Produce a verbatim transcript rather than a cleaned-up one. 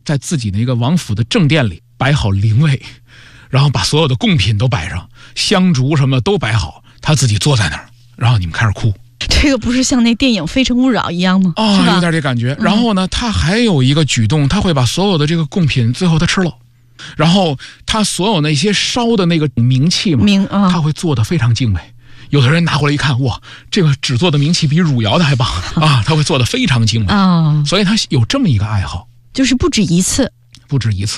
在自己的一个王府的正殿里摆好灵位，然后把所有的贡品都摆上，香烛什么都摆好，他自己坐在那儿，然后你们开始哭。 这个不是像那电影《非诚勿扰》一样吗？ 哦，有点这感觉。然后呢，他还有一个举动，他会把所有的这个贡品最后他吃了，然后他所有那些烧的那个冥器嘛， 冥啊， 他会做得非常精美。有的人拿过来一看，哇，这个纸做的冥器比汝窑的还棒啊！他会做得非常精美啊，所以他有这么一个爱好， 就是不止一次， 不止一次。